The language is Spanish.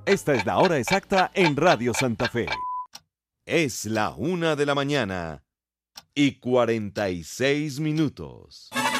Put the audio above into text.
Esta es la hora exacta en Radio Santa Fe. Es la 1:46 a.m.